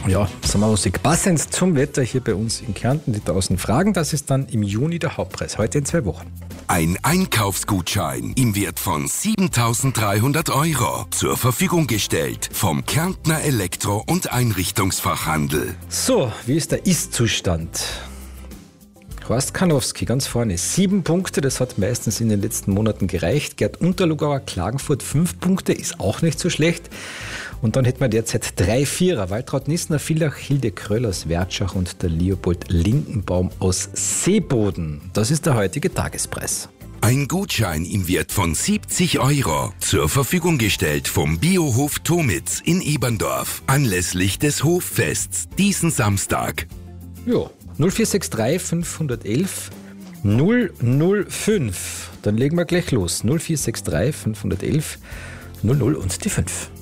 Ja, Sommermusik passend zum Wetter hier bei uns in Kärnten. Die 1000 Fragen, das ist dann im Juni der Hauptpreis, heute in 2 Wochen. Ein Einkaufsgutschein im Wert von 7.300 € zur Verfügung gestellt vom Kärntner Elektro- und Einrichtungsfachhandel. So, wie ist der Ist-Zustand? Horst Karnowski ganz vorne, 7 Punkte, das hat meistens in den letzten Monaten gereicht. Gerd Unterlugauer, Klagenfurt, 5 Punkte, ist auch nicht so schlecht. Und dann hätten wir derzeit 3 Vierer, Waltraud Nissner, Villach, Hilde Kröll aus Wertschach und der Leopold Lindenbaum aus Seeboden. Das ist der heutige Tagespreis. Ein Gutschein im Wert von 70 € zur Verfügung gestellt vom Biohof Tomitz in Eberndorf anlässlich des Hoffests diesen Samstag. Ja, 0463 511 005. Dann legen wir gleich los. 0463 511 00 und die 5.